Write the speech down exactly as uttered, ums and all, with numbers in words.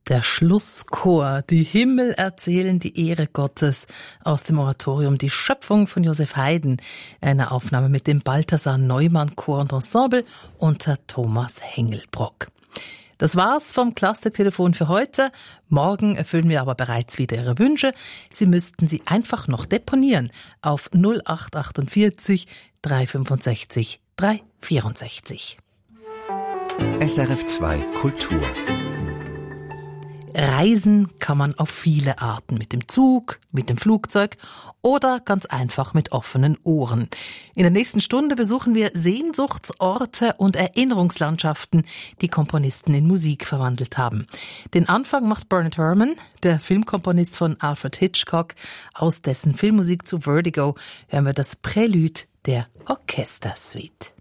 Der Schlusschor, die Himmel erzählen die Ehre Gottes aus dem Oratorium Die Schöpfung von Josef Haydn, eine Aufnahme mit dem Balthasar Neumann Chor und Ensemble unter Thomas Hengelbrock. Das war's vom Klassiktelefon für heute. Morgen erfüllen wir aber bereits wieder Ihre Wünsche. Sie müssten sie einfach noch deponieren auf null acht achtundvierzig drei fünfundsechzig drei vierundsechzig. S R F zwei Kultur. Reisen kann man auf viele Arten, mit dem Zug, mit dem Flugzeug oder ganz einfach mit offenen Ohren. In der nächsten Stunde besuchen wir Sehnsuchtsorte und Erinnerungslandschaften, die Komponisten in Musik verwandelt haben. Den Anfang macht Bernard Herrmann, der Filmkomponist von Alfred Hitchcock. Aus dessen Filmmusik zu Vertigo hören wir das Prälude der Orchestersuite.